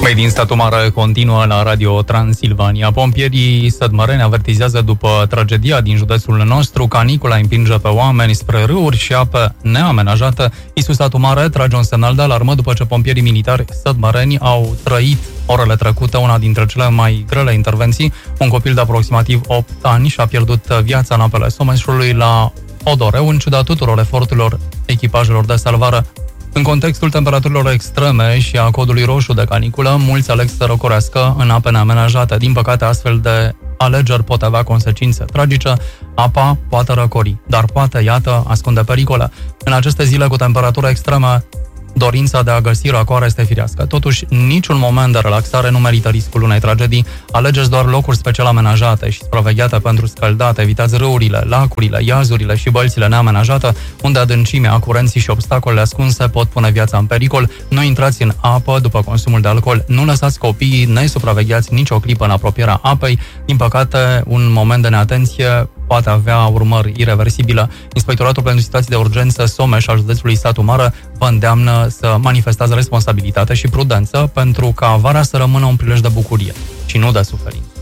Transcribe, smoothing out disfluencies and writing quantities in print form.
Mai din Satu Mare continuă la Radio Transilvania. Pompierii sădmăreni avertizează după tragedia din județul nostru. Canicula împinge pe oameni spre râuri și ape neamenajate. Isu Satu Mare trage un semnal de alarmă după ce pompierii militari sădmăreni au trăit orele trecute una dintre cele mai grele intervenții. Un copil de aproximativ 8 ani și-a pierdut viața în apele Someșului la Odoreu, în ciuda tuturor eforturilor echipajelor de salvare. În contextul temperaturilor extreme și a codului roșu de caniculă, mulți aleg să răcorească în ape neamenajate. Din păcate, astfel de alegeri pot avea consecințe tragice. Apa poate răcori, dar poate, iată, ascunde pericole. În aceste zile cu temperatură extremă, dorința de a găsi răcoare este firească. Totuși, niciun moment de relaxare nu merită riscul unei tragedii. Alegeți doar locuri special amenajate și supravegheate pentru scăldat. Evitați râurile, lacurile, iazurile și bălțile neamenajate, unde adâncimea, curenții și obstacolele ascunse pot pune viața în pericol. Nu intrați în apă după consumul de alcool. Nu lăsați copiii nesupravegheați nicio clipă în apropierea apei. Din păcate, un moment de neatenție poate avea urmări ireversibile. Inspectoratul pentru situații de urgență Someș al județului Satu Mare vă îndeamnă să manifestați responsabilitate și prudență pentru ca vara să rămână un prilej de bucurie și nu de suferință.